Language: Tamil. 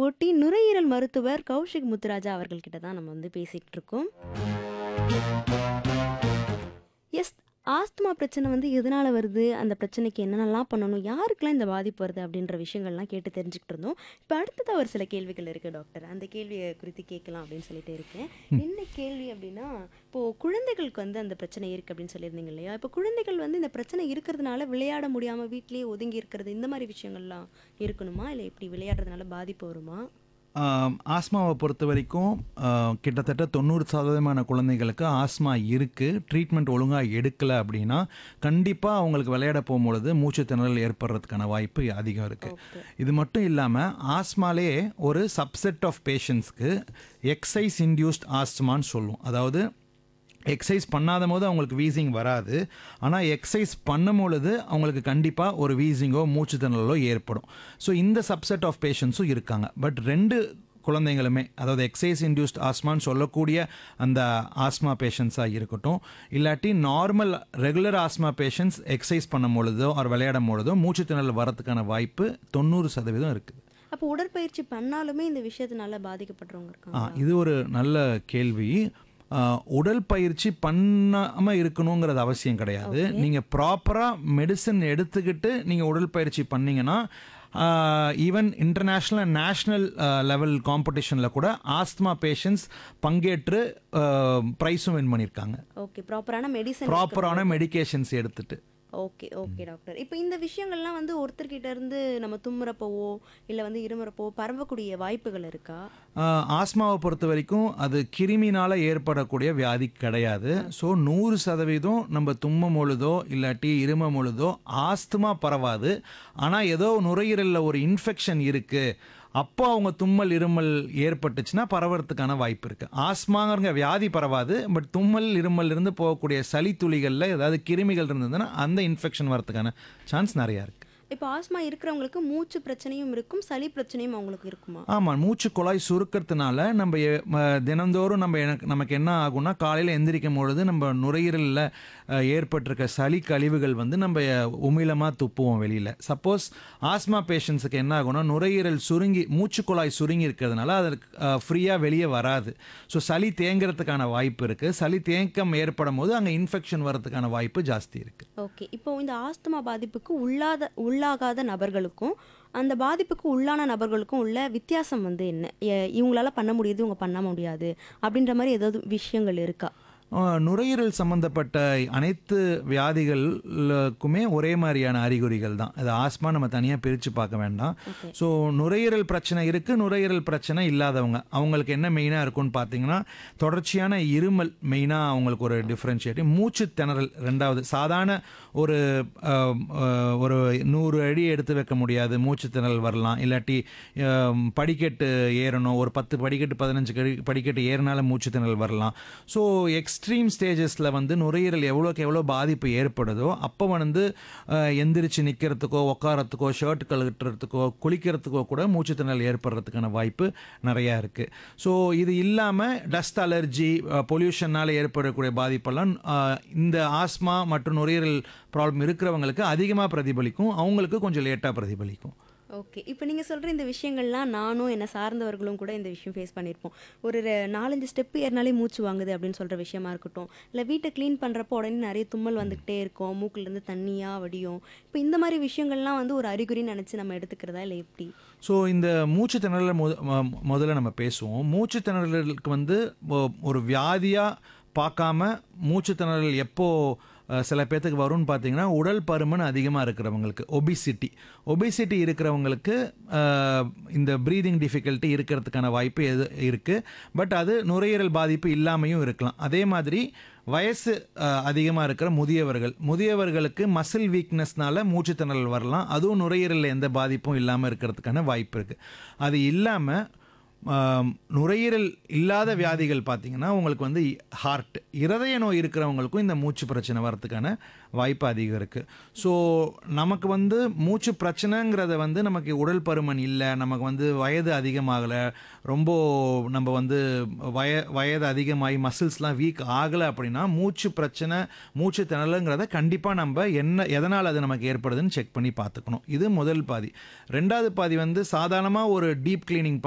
ஒட்டி நுரையீரல் மருத்துவர் கௌஷிக் முத்துராஜா அவர்கள்கிட்ட தான் நம்ம வந்து பேசிக்கிட்டு இருக்கோம். எஸ், ஆஸ்துமா பிரச்சனை வந்து எதனால வருது, அந்த பிரச்சனைக்கு என்னென்னலாம் பண்ணணும், யாருக்கெல்லாம் இந்த பாதிப்பு வருது அப்படின்ற விஷயங்கள்லாம் கேட்டு தெரிஞ்சுக்கிட்டு இருந்தோம். இப்போ அடுத்தது ஒரு சில கேள்விகள் இருக்குது டாக்டர், அந்த கேள்வியை குறித்து கேட்கலாம் அப்படின்னு சொல்லிட்டு இருக்கேன். என்ன கேள்வி அப்படின்னா, இப்போது குழந்தைகளுக்கு வந்து அந்த பிரச்சனை இருக்குது அப்படின்னு சொல்லியிருந்தீங்க இல்லையா? இப்போ குழந்தைகள் வந்து இந்த பிரச்சனை இருக்கிறதுனால விளையாட முடியாமல் வீட்டிலேயே ஒதுங்கி இருக்கிறது, இந்த மாதிரி விஷயங்கள்லாம் இருக்கணுமா, இல்லை இப்படி விளையாடுறதுனால பாதிப்பு வருமா? ஆஸ்மாவை பொறுத்த வரைக்கும் கிட்டத்தட்ட 90% குழந்தைகளுக்கு ஆஸ்மா இருக்குது. ட்ரீட்மெண்ட் ஒழுங்காக எடுக்கலை அப்படின்னா கண்டிப்பாக அவங்களுக்கு விளையாட போகும்பொழுது மூச்சு திணறல் ஏற்படுறதுக்கான வாய்ப்பு அதிகம் இருக்குது. ஓகே. இது மட்டும் இல்லாமல் ஆஸ்மாலே ஒரு சப்செட் ஆஃப் பேஷண்ட்ஸ்க்கு எக்ஸசைஸ் இன்டியூஸ்ட் ஆஸ்மான்னு சொல்லுவோம். அதாவது எக்ஸசைஸ் பண்ணாத போது அவங்களுக்கு வீசிங் வராது, ஆனால் எக்ஸசைஸ் பண்ணும் பொழுது அவங்களுக்கு கண்டிப்பாக ஒரு வீசிங்கோ மூச்சு திணறலோ ஏற்படும். ஸோ இந்த சப்செட் ஆஃப் பேஷண்ட்ஸும் இருக்காங்க. பட் ரெண்டு குழந்தைங்களுமே, அதாவது எக்ஸசைஸ் இன்டியூஸ்ட் ஆஸ்மான்னு சொல்லக்கூடிய அந்த ஆஸ்மா பேஷண்ட்ஸாக இருக்கட்டும், இல்லாட்டி normal regular asthma patients exercise பண்ணும் பொழுதோ ஒரு விளையாடும் பொழுதோ மூச்சு திணறல் வரதுக்கான வாய்ப்பு 90% இருக்குது. அப்போ உடற்பயிற்சி பண்ணாலுமே இந்த விஷயத்தினால பாதிக்கப்படுறவங்க இருக்காங்க? இது ஒரு நல்ல கேள்வி. உடல் பயிற்சி பண்ணாமல் இருக்கணுங்கிறது அவசியம் கிடையாது. நீங்கள் ப்ராப்பராக மெடிசன் எடுத்துக்கிட்டு நீங்கள் உடல் பயிற்சி பண்ணீங்கன்னா, even international and national level காம்படிஷனில் கூட ஆஸ்துமா பேஷண்ட்ஸ் பங்கேற்று ப்ரைஸும் வின் பண்ணியிருக்காங்க. ஓகே, ப்ராப்பரான மெடிகேஷன்ஸ் எடுத்துட்டு. Okay okay doctor. இப்போ இந்த விஷயங்கள்லாம் வந்து ஒருத்தர்கிட்ட இருந்து நம்ம தும்முறப்போவோ இல்லை வந்து இருமுறப்போ பரவக்கூடிய வாய்ப்புகள் இருக்கா? ஆஸ்மாவை பொறுத்த வரைக்கும் அது கிருமினால் ஏற்படக்கூடிய வியாதி கிடையாது. ஸோ 100% நம்ம தும்மும் பொழுதோ இல்லாட்டி இருமும் பொழுதோ ஆஸ்துமா பரவாது. ஆனால் ஏதோ நுரையீரலில் ஒரு இன்ஃபெக்ஷன் இருக்குது, அப்போ அவங்க தும்மல் இருமல் ஏற்பட்டுச்சுன்னா பரவறதுக்கான வாய்ப்பு இருக்குது. ஆஸ்மாங்கிற வியாதி பரவாது, பட் தும்மல் இருமல் இருந்து போகக்கூடிய சளி துளிகளில் ஏதாவது கிருமிகள் இருந்ததுன்னா அந்த இன்ஃபெக்ஷன் வரதுக்கான சான்ஸ் நிறையா இருக்குது. இப்போ ஆஸ்மா இருக்கிறவங்களுக்கு மூச்சு பிரச்சனையும் இருக்கும், சளி பிரச்சனையும் அவங்களுக்கு இருக்குமா? ஆமாம், மூச்சு குழாய் சுருக்கிறதுனால நம்ம தினந்தோறும் நமக்கு என்ன ஆகும்னா, காலையில் எந்திரிக்கும் பொழுது நம்ம நுரையீரலில் ஏற்பட்டிருக்க சளி கழிவுகள் வந்து நம்ம உமிழமாக துப்புவோம் வெளியில். சப்போஸ் ஆஸ்மா பேஷண்ட்ஸுக்கு என்ன ஆகும்னா, நுரையீரல் சுருங்கி மூச்சு குழாய் சுருங்கி இருக்கிறதுனால அது ஃப்ரீயாக வெளியே வராது. ஸோ சளி தேங்கிறதுக்கான வாய்ப்பு இருக்குது. சளி தேக்கம் ஏற்படும் போது அங்கே இன்ஃபெக்ஷன் வரதுக்கான வாய்ப்பு ஜாஸ்தி இருக்குது. ஓகே. இப்போ இந்த ஆஸ்துமா பாதிப்புக்கு உள்ளாகாத நபர்களுக்கும் அந்த பாதிப்புக்கு உள்ளான நபர்களுக்கும் உள்ள வித்தியாசம் வந்து என்ன? இவங்களால பண்ண முடியுது, இவங்க பண்ண முடியாது அப்படின்ற மாதிரி ஏதாவது விஷயங்கள் இருக்கா? நுரையீரல் சம்மந்தப்பட்ட அனைத்து வியாதிகளுக்குமே ஒரே மாதிரியான அறிகுறிகள் தான். அது ஆஸ்மா நம்ம தனியாக பிரித்து பார்க்க வேண்டாம். ஸோ நுரையீரல் பிரச்சனை இருக்குது, நுரையீரல் பிரச்சனை இல்லாதவங்க அவங்களுக்கு என்ன மெயினாக இருக்குன்னு பார்த்தீங்கன்னா, தொடர்ச்சியான இருமல் மெயினாக அவங்களுக்கு ஒரு டிஃப்ரென்ஷியேட்டிவ், மூச்சு திணறல் ரெண்டாவது. சாதாரண ஒரு 100 அடி எடுத்து வைக்க முடியாது, மூச்சு திணறல் வரலாம். இல்லாட்டி படிக்கட்டு ஏறணும், ஒரு 10 படிக்கட்டு 15 படிக்கட்டு ஏறினால மூச்சு திணறல் வரலாம். ஸோ எக்ஸ்ட்ரீம் ஸ்டேஜஸில் வந்து நுரையீரல் எவ்வளோக்கு எவ்வளோ பாதிப்பு ஏற்படுதோ அப்போ வந்து எந்திரிச்சு நிற்கிறதுக்கோ உட்காரத்துக்கோ ஷர்ட் கழுட்டுறதுக்கோ குளிக்கிறதுக்கோ கூட மூச்சு திணறல் ஏற்படுறதுக்கான வாய்ப்பு நிறையா இருக்குது. ஸோ இது இல்லாமல் டஸ்ட் அலர்ஜி, பொல்யூஷனால் ஏற்படக்கூடிய பாதிப்பெல்லாம் இந்த ஆஸ்மா மற்றும் நுரையீரல் ப்ராப்ளம் இருக்கிறவங்களுக்கு அதிகமாக பிரதிபலிக்கும், அவங்களுக்கு கொஞ்சம் லேட்டாக பிரதிபலிக்கும். ஓகே. இப்போ நீங்கள் சொல்கிற இந்த விஷயங்கள்லாம் நானும் என்னை சார்ந்தவர்களும் கூட இந்த விஷயம் ஃபேஸ் பண்ணியிருப்போம். ஒரு 4-5 ஸ்டெப்பு ஏறினாலே மூச்சு வாங்குது அப்படின்னு சொல்கிற விஷயமா இருக்கட்டும், இல்லை வீட்டை க்ளீன் பண்ணுறப்போ உடனே நிறைய தும்மல் வந்துக்கிட்டே இருக்கும், மூக்கிலேருந்து தண்ணியாக வடியும். இப்போ இந்த மாதிரி விஷயங்கள்லாம் வந்து ஒரு அறிகுறின்னு நினச்சி நம்ம எடுத்துக்கிறதா இல்லை எப்படி? ஸோ இந்த மூச்சு திணறலை முதல்ல நம்ம பேசுவோம். மூச்சு திணறலுக்கு வந்து ஒரு வியாதியாக பார்க்காம மூச்சு திணறல் எப்போ சில பேர்த்துக்கு வரும்னு பார்த்தீங்கன்னா, உடல் பருமன் அதிகமாக இருக்கிறவங்களுக்கு, ஒபிசிட்டி இருக்கிறவங்களுக்கு இந்த ப்ரீதிங் டிஃபிகல்ட்டி இருக்கிறதுக்கான வாய்ப்பு இருக்குது. பட் அது நுரையீரல் பாதிப்பு இல்லாமையும் இருக்கலாம். அதே மாதிரி வயசு அதிகமாக இருக்கிற முதியவர்களுக்கு மசில் வீக்னஸ்னால மூச்சு திணறல் வரலாம். அதுவும் நுரையீரலில் எந்த பாதிப்பும் இல்லாமல் இருக்கிறதுக்கான வாய்ப்பு இருக்குது. அது இல்லாமல் நுரையீரல் இல்லாத வியாதிகள் பார்த்தீங்கன்னா உங்களுக்கு வந்து இருதய நோய் இருக்கிறவங்களுக்கும் இந்த மூச்சு பிரச்சனை வரதுக்கான வாய்ப்பு அதிகம் இருக்குது. ஸோ நமக்கு வந்து மூச்சு பிரச்சனைங்கிறத வந்து நமக்கு உடல் பருமன் இல்லை, நமக்கு வந்து வயது அதிகமாகலை, ரொம்ப நம்ம வந்து வயது அதிகமாகி மசில்ஸ்லாம் வீக் ஆகலை அப்படின்னா மூச்சு பிரச்சனை மூச்சு திணறலுங்கிறத கண்டிப்பாக நம்ம எதனால் அது நமக்கு ஏற்படுதுன்னு செக் பண்ணி பார்த்துக்கணும். இது முதல் பாதி. ரெண்டாவது பாதி வந்து சாதாரணமாக ஒரு டீப் கிளீனிங்